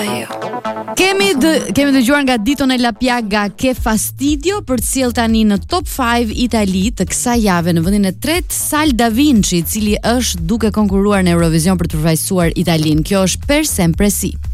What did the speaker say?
Kemi dëgjuar nga Ditone La Piaga Che Fastidio për të sjellë tani në Top 5 Itali të kësaj jave në vendin e tretë Sal Da Vinci, i cili është duke konkuruar në Eurovision për të përfaqësuar Italinë. Kjo është Per Sempre Si.